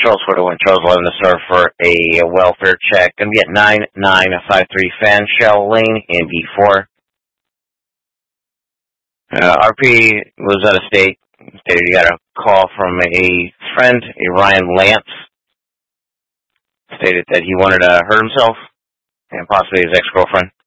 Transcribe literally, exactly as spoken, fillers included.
Charles forty-one, Charles eleven to serve for a welfare check. Going to be at nine nine five three Fanshell Lane in B four. Uh, R P was out of state. Stated he got a call from a friend, a Ryan Lance. Stated that he wanted to hurt himself and possibly his ex-girlfriend.